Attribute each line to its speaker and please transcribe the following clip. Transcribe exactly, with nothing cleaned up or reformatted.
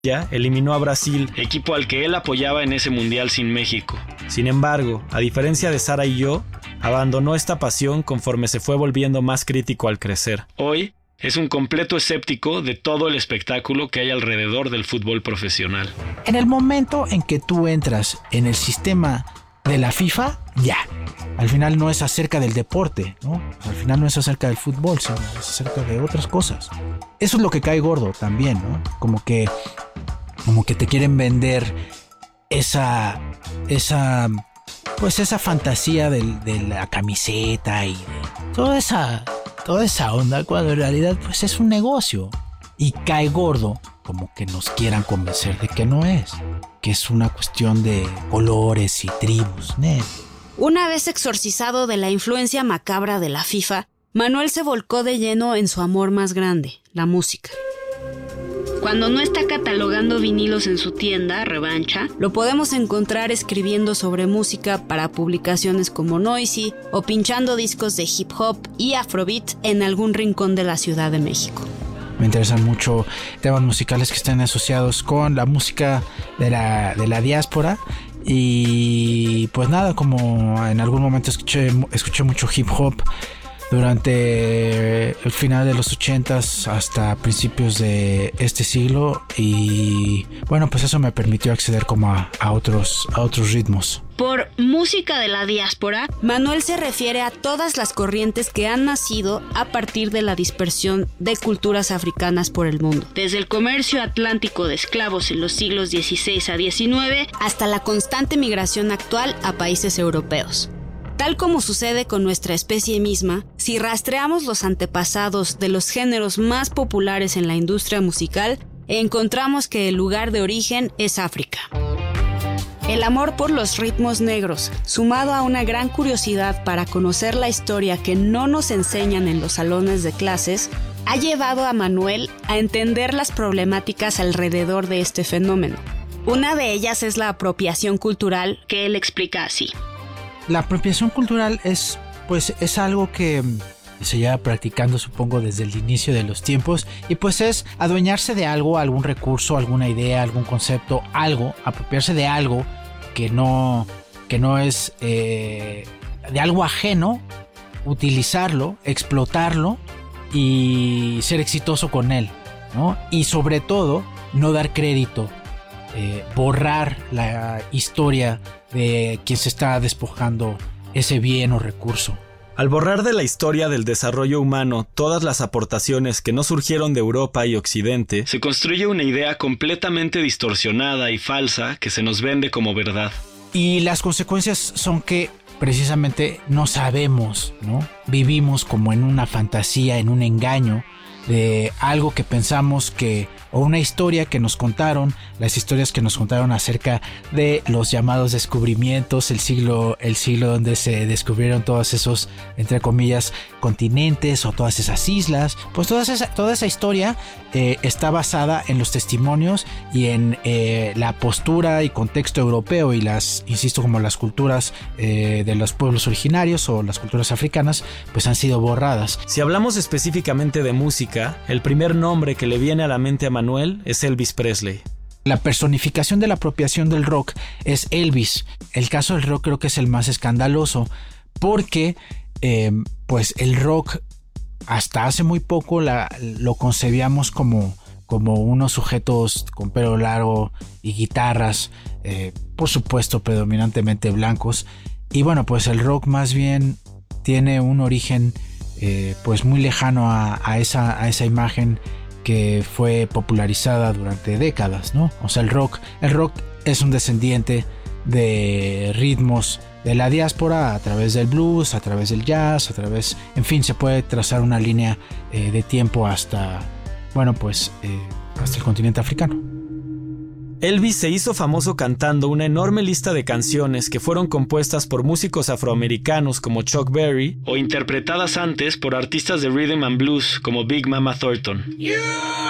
Speaker 1: eliminó a Brasil,
Speaker 2: equipo al que él apoyaba en ese mundial sin México.
Speaker 1: Sin embargo, a diferencia de Sara y yo, abandonó esta pasión conforme se fue volviendo más crítico al crecer.
Speaker 2: Hoy es un completo escéptico de todo el espectáculo que hay alrededor del fútbol profesional.
Speaker 3: En el momento en que tú entras en el sistema de la FIFA, ya. Al final no es acerca del deporte, ¿no? Al final no es acerca del fútbol, sino es acerca de otras cosas. Eso es lo que cae gordo también, ¿no? Como que, como que te quieren vender esa, esa, pues esa fantasía de, de la camiseta y de toda esa, toda esa onda, cuando en realidad pues es un negocio. Y cae gordo como que nos quieran convencer de que no es, que es una cuestión de colores y tribus, ¿no?
Speaker 4: Una vez exorcizado de la influencia macabra de la FIFA, Manuel se volcó de lleno en su amor más grande, la música. Cuando no está catalogando vinilos en su tienda, Revancha, lo podemos encontrar escribiendo sobre música para publicaciones como Noisy o pinchando discos de hip hop y afrobeat en algún rincón de la Ciudad de México.
Speaker 3: Me interesan mucho temas musicales que estén asociados con la música de la, de la diáspora. Y pues nada, como en algún momento escuché, escuché mucho hip hop durante el final de los ochentas hasta principios de este siglo, y bueno, pues eso me permitió acceder como a, a otros a otros ritmos.
Speaker 4: Por música de la diáspora, Manuel se refiere a todas las corrientes que han nacido a partir de la dispersión de culturas africanas por el mundo, desde el comercio atlántico de esclavos en los siglos dieciséis a diecinueve hasta la constante migración actual a países europeos. Tal como sucede con nuestra especie misma, si rastreamos los antepasados de los géneros más populares en la industria musical, encontramos que el lugar de origen es África. El amor por los ritmos negros, sumado a una gran curiosidad para conocer la historia que no nos enseñan en los salones de clases, ha llevado a Manuel a entender las problemáticas alrededor de este fenómeno. Una de ellas es la apropiación cultural, que él explica así.
Speaker 3: La apropiación cultural es, pues, es algo que se lleva practicando, supongo, desde el inicio de los tiempos, y pues es adueñarse de algo, algún recurso, alguna idea, algún concepto, algo, apropiarse de algo que no, que no es eh, de algo ajeno, utilizarlo, explotarlo y ser exitoso con él, ¿no? Y sobre todo, no dar crédito, eh, borrar la historia de quien se está despojando ese bien o recurso.
Speaker 1: Al borrar de la historia del desarrollo humano todas las aportaciones que no surgieron de Europa y Occidente,
Speaker 2: se construye una idea completamente distorsionada y falsa que se nos vende como verdad.
Speaker 3: Y las consecuencias son que precisamente no sabemos, ¿no? Vivimos como en una fantasía, en un engaño de algo que pensamos que, o una historia que nos contaron, las historias que nos contaron acerca de los llamados descubrimientos, el siglo, el siglo donde se descubrieron todos esos, entre comillas, continentes o todas esas islas. Pues toda esa, toda esa historia eh, está basada en los testimonios y en eh, la postura y contexto europeo, y las, insisto, como las culturas eh, de los pueblos originarios o las culturas africanas, pues han sido borradas.
Speaker 1: Si hablamos específicamente de música, el primer nombre que le viene a la mente a Manuel es Elvis Presley.
Speaker 3: La personificación de la apropiación del rock es Elvis. El caso del rock creo que es el más escandaloso, porque eh, pues el rock hasta hace muy poco la, lo concebíamos como, como unos sujetos con pelo largo y guitarras, eh, por supuesto predominantemente blancos, y bueno, pues el rock más bien tiene un origen eh, pues muy lejano a, a, esa, a esa imagen que fue popularizada durante décadas, ¿no? O sea, el rock, el rock es un descendiente de ritmos de la diáspora a través del blues, a través del jazz, a través, en fin, se puede trazar una línea eh, de tiempo hasta, bueno, pues eh, hasta el continente africano.
Speaker 1: Elvis se hizo famoso cantando una enorme lista de canciones que fueron compuestas por músicos afroamericanos como Chuck Berry
Speaker 2: o interpretadas antes por artistas de rhythm and blues como Big Mama Thornton.
Speaker 5: You